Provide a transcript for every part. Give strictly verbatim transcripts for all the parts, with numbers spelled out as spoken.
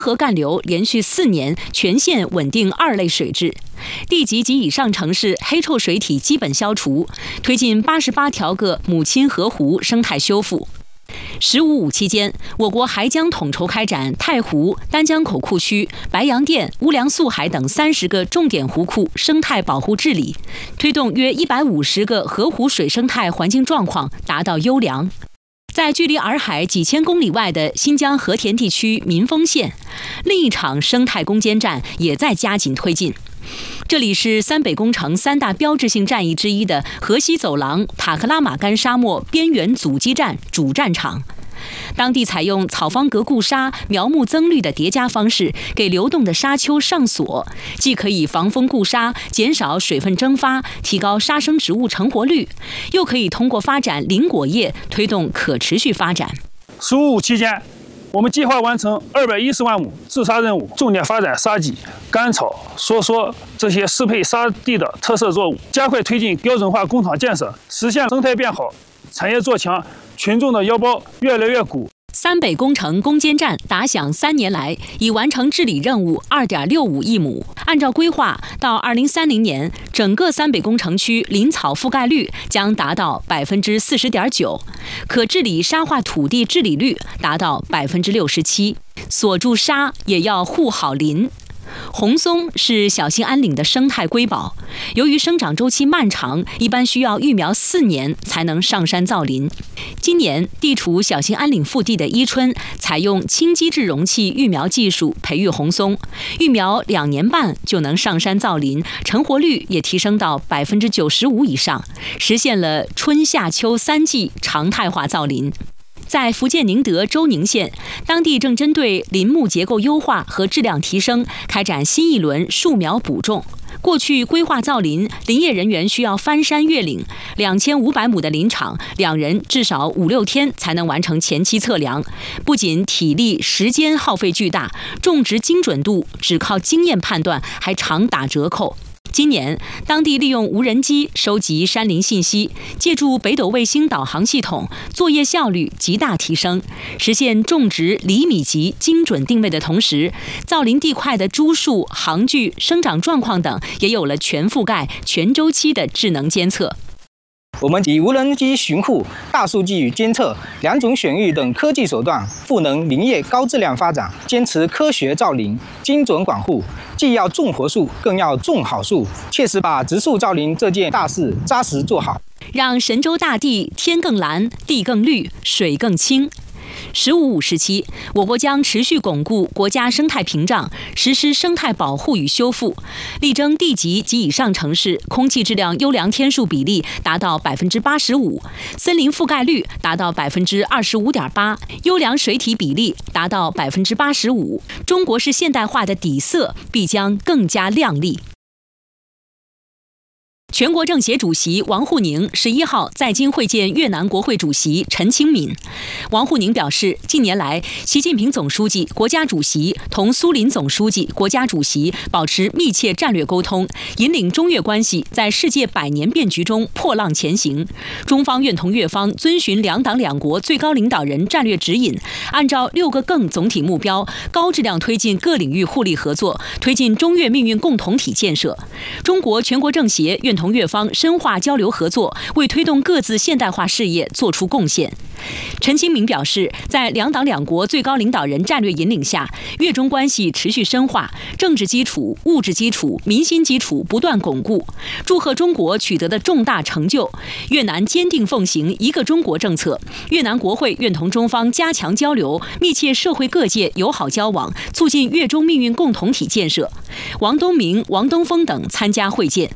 河干流连续四年全线稳定二类水质，地级及以上城市黑臭水体基本消除，推进八十八条个母亲河湖生态修复。十五五期间，我国还将统筹开展太湖、丹江口库区、白洋淀、乌梁素海等三十个重点湖库生态保护治理，推动约一百五十个河湖水生态环境状况达到优良。在距离洱海几千公里外的新疆和田地区民丰县，另一场生态攻坚战也在加紧推进。这里是三北工程三大标志性战役之一的河西走廊塔克拉玛干沙漠边缘阻击战主战场。当地采用草方格固沙、苗木增绿的叠加方式，给流动的沙丘上锁，既可以防风固沙，减少水分蒸发，提高沙生植物成活率，又可以通过发展林果业推动可持续发展。 十五五期间，我们计划完成二百一十万亩治沙任务，重点发展沙棘、甘草、梭梭这些适配沙地的特色作物，加快推进标准化工厂建设，实现生态变好、产业做强，群众的腰包越来越鼓。 三北工程攻坚战打响三年来，已完成治理任务二点六五亿亩。按照规划，到二零三零年，整个三北工程区林草覆盖率将达到百分之四十点九，可治理沙化土地治理率达到百分之六十七。锁住沙，也要护好林。红松是小兴安岭的生态瑰宝，由于生长周期漫长，一般需要育苗四年才能上山造林。今年地处小兴安岭腹地的伊春，采用轻基质容器育苗技术培育红松，育苗两年半就能上山造林，成活率也提升到百分之九十五以上，实现了春夏秋三季常态化造林。在福建宁德周宁县，当地正针对林木结构优化和质量提升，开展新一轮树苗补种。过去规划造林，林业人员需要翻山越岭，两千五百亩的林场，两人至少五六天才能完成前期测量，不仅体力时间耗费巨大，种植精准度只靠经验判断还常打折扣。今年，当地利用无人机收集山林信息，借助北斗卫星导航系统，作业效率极大提升，实现种植厘米级精准定位的同时，造林地块的株数、行距、生长状况等也有了全覆盖、全周期的智能监测。 我们以无人机巡护、大数据监测、两种选育等科技手段，赋能林业高质量发展，坚持科学造林、精准管护，既要种活树，更要种好树，切实把植树造林这件大事扎实做好， 让神州大地天更蓝、地更绿、水更清。十五五时期，我国将持续巩固国家生态屏障，实施生态保护与修复，力争地级及以上城市空气质量优良天数比例达到百分之八十五，森林覆盖率达到百分之二十五点八，优良水体比例达到百分之八十五。中国式现代化的底色必将更加亮丽。全国政协主席王沪宁十一号在京会见越南国会主席陈清敏。王沪宁表示，近年来，习近平总书记、国家主席同苏林总书记、国家主席保持密切战略沟通，引领中越关系在世界百年变局中破浪前行。中方愿同越方遵循两党两国最高领导人战略指引，按照六个更总体目标，高质量推进各领域互利合作，推进中越命运共同体建设。中国全国政协愿同越方深化交流合作，为推动各自现代化事业作出贡献。陈清敏表示，在两党两国最高领导人战略引领下，越中关系持续深化，政治基础、物质基础、民心基础不断巩固，祝贺中国取得的重大成就。越南坚定奉行一个中国政策，越南国会愿同中方加强交流，密切社会各界友好交往，促进越中命运共同体建设。王东明、王登峰等参加会见。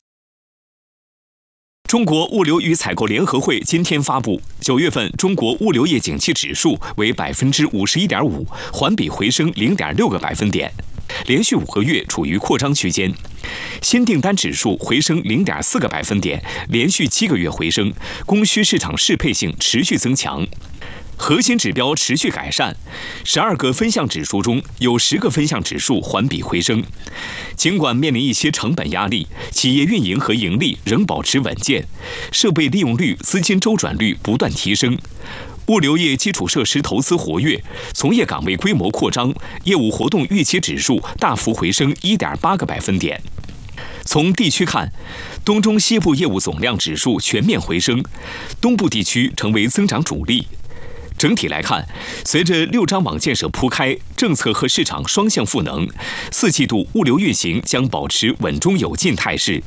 中国物流与采购联合会今天发布，九月份中国物流业景气指数为百分之五十一点五，环比回升零点六个百分点，连续五个月处于扩张区间。新订单指数回升零点四个百分点，连续七个月回升，供需市场适配性持续增强。核心指标持续改善，十二个分项指数中有十个分项指数环比回升。尽管面临一些成本压力，企业运营和盈利仍保持稳健，设备利用率、资金周转率不断提升。 物流业基础设施投资活跃，从业岗位规模扩张，业务活动预期指数大幅回升 一点八个百分点。从地区看，东中西部业务总量指数全面回升，东部地区成为增长主力。整体来看，随着六张网建设铺开，政策和市场双向赋能，四季度物流运行将保持稳中有进态势。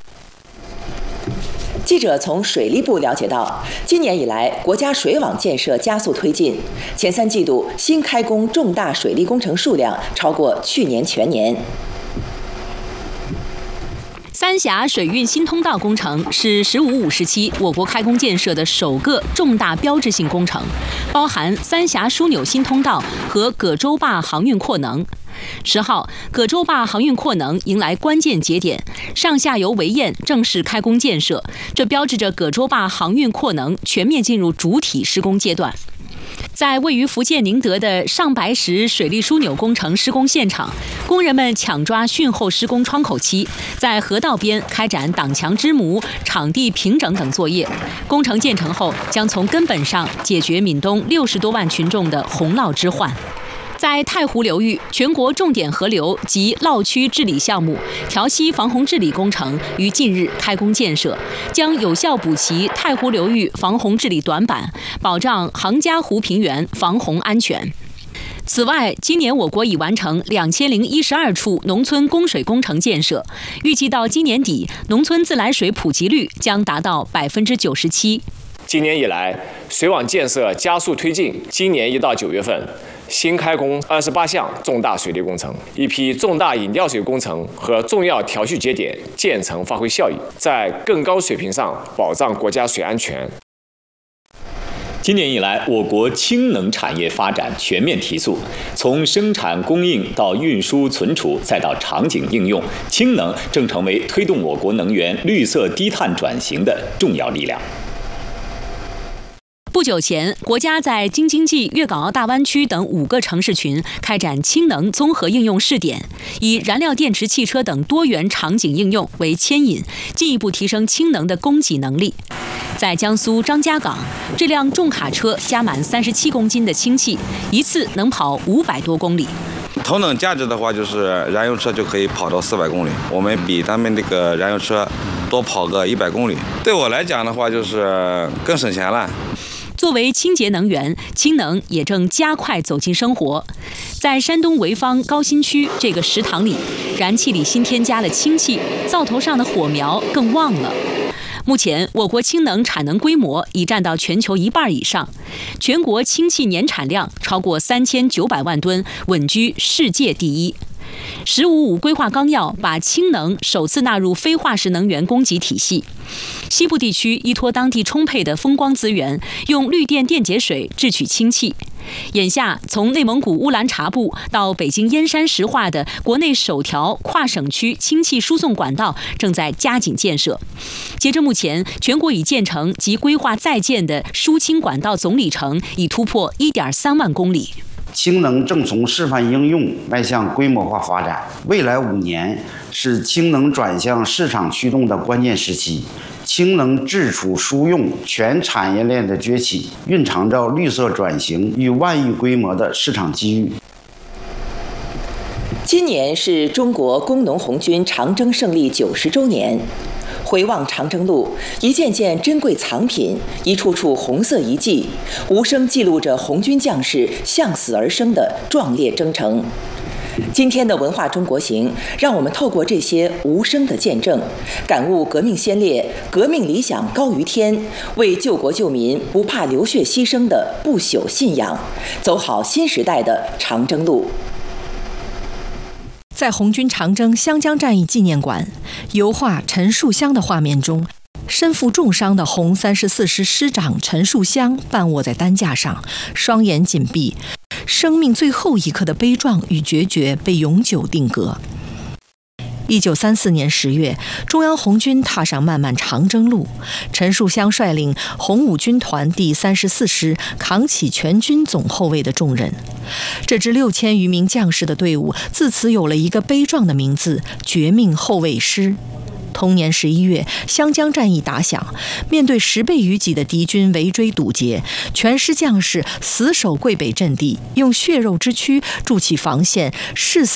记者从水利部了解到，今年以来，国家水网建设加速推进，前三季度新开工重大水利工程数量超过去年全年。 三峡水运新通道工程是“十五五”时期我国开工建设的首个重大标志性工程，包含三峡枢纽新通道和葛洲坝航运扩能。十号，葛洲坝航运扩能迎来关键节点，上下游围堰正式开工建设，这标志着葛洲坝航运扩能全面进入主体施工阶段。在位于福建宁德的上白石水利枢纽工程施工现场，工人们抢抓汛后施工窗口期，在河道边开展挡墙支模、场地平整等作业。工程建成后，将从根本上解决闽东六十多万群众的洪涝之患。在太湖流域，全国重点河流及涝区治理项目调溪防洪治理工程于近日开工建设，将有效补齐太湖流域防洪治理短板，保障杭嘉湖平原防洪安全。此外，今年我国已完成两千零一十二处农村供水工程建设，预计到今年底，农村自来水普及率将达到百分之九十七。 今年以来，水网建设加速推进，今年一到九月份，新开工二十八项重大水利工程，一批重大引调水工程和重要调蓄节点建成发挥效益，在更高水平上保障国家水安全。 今年以来，我国氢能产业发展全面提速，从生产供应到运输存储，再到场景应用，氢能正成为推动我国能源绿色低碳转型的重要力量。 不久前，国家在京津冀粤港澳大湾区等五个城市群开展氢能综合应用试点，以燃料电池汽车等多元场景应用为牵引，进一步提升氢能的供给能力。在江苏张家港，这辆重卡车加满三十七公斤的氢气，一次能跑五百多公里。 头等价值的话，就是燃油车就可以跑到四百公里，我们比他们这个燃油车多跑个一百公里。对我来讲的话，就是更省钱了。 作为清洁能源，氢能也正加快走进生活。在山东潍坊高新区这个食堂里，燃气里新添加了氢气，灶头上的火苗更旺了。目前，我国氢能产能规模已占到全球一半以上，全国氢气年产量超过三千九百万吨，稳居世界第一。“十五五”规划纲要把氢能首次纳入非化石能源供给体系。西部地区依托当地充沛的风光资源，用绿电电解水制取氢气。眼下，从内蒙古乌兰察布到北京燕山石化的国内首条跨省区氢气输送管道正在加紧建设。截至目前，全国已建成及规划在建的输氢管道总里程已突破 一点三万公里。 氢能正从示范应用迈向规模化发展，未来五年是氢能转向市场驱动的关键时期。氢能制储输用全产业链的崛起，蕴藏着绿色转型与万亿规模的市场机遇。 今年是中国工农红军长征胜利九十周年。回望长征路，一件件珍贵藏品，一处处红色遗迹，无声记录着红军将士向死而生的壮烈征程。今天的文化中国行，让我们透过这些无声的见证，感悟革命先烈、革命理想高于天，为救国救民不怕流血牺牲的不朽信仰，走好新时代的长征路。 在红军长征湘江战役纪念馆，油画陈树湘的画面中，身负重伤的红三十四师师长陈树湘半卧在担架上，双眼紧闭，生命最后一刻的悲壮与决绝被永久定格。一九三四年十月，中央红军踏上漫漫长征路，陈树湘率领红五军团第三十四师扛起全军总后卫的重任。这支六千余名将士的队伍自此有了一个悲壮的名字——绝命后卫师。 同年十一月，湘江战役打响，面对十倍于己的敌军围追堵截，全师将士死守桂北阵地，用血肉之躯筑起防线，誓死